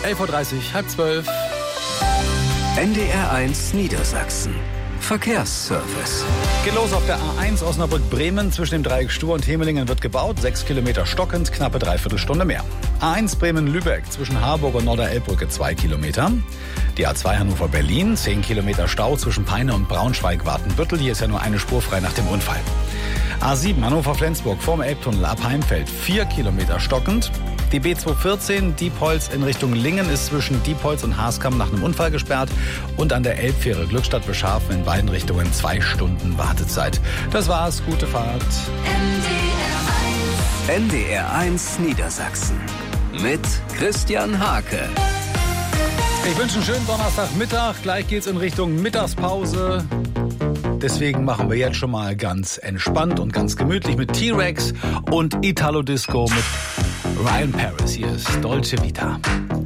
11.30 Uhr, 11:30. NDR1 Niedersachsen. Verkehrsservice. Geht los auf der A1 Osnabrück-Bremen. Zwischen dem Dreieck Stur und Hemelingen wird gebaut. 6 Kilometer stockend, knappe Dreiviertelstunde mehr. A1 Bremen-Lübeck zwischen Harburg und Norderelbbrücke 2 Kilometer. Die A2 Hannover-Berlin, 10 Kilometer Stau zwischen Peine und Braunschweig-Wartenbüttel. Hier ist ja nur eine Spur frei nach dem Unfall. A7 Hannover-Flensburg vorm Elbtunnel ab Heimfeld 4 Kilometer stockend. Die B214 Diepholz in Richtung Lingen ist zwischen Diepholz und Haaskam nach einem Unfall gesperrt. Und an der Elbfähre Glückstadt-Bescharfen in beiden Richtungen 2 Stunden Wartezeit. Das war's, gute Fahrt. NDR1 Niedersachsen mit Christian Hake. Ich wünsche einen schönen Donnerstagmittag. Gleich geht's in Richtung Mittagspause. Deswegen machen wir jetzt schon mal ganz entspannt und ganz gemütlich mit T-Rex und Italo Disco mit Ryan Paris. Hier ist Dolce Vita.